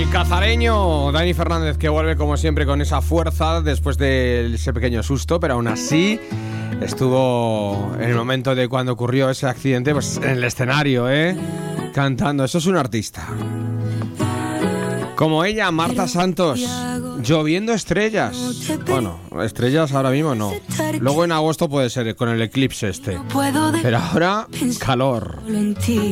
El cazareño Dani Fernández, que vuelve como siempre con esa fuerza después de ese pequeño susto, pero aún así estuvo en el momento de cuando ocurrió ese accidente, pues en el escenario, cantando. Eso es un artista. Como ella, Marta Santos, lloviendo estrellas. Bueno, estrellas ahora mismo no. Luego en agosto puede ser con el eclipse este. Pero ahora, calor.